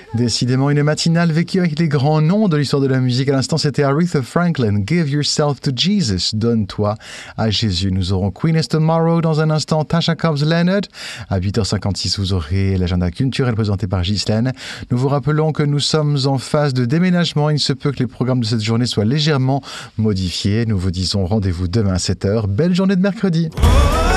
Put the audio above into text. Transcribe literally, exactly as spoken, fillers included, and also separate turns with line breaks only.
Décidément une matinale vécue avec les grands noms de l'histoire de la musique. À l'instant, c'était Aretha Franklin, Give Yourself to Jesus, donne-toi à Jésus. Nous aurons Queen is Tomorrow dans un instant, Tasha Cobbs Leonard. À huit heures cinquante-six, vous aurez l'agenda culturel présenté par Ghislaine. Nous vous rappelons que nous sommes en phase de déménagement. Il se peut que les programmes de cette journée soient légèrement modifiés. Nous vous disons rendez-vous demain à sept heures. Belle journée de mercredi.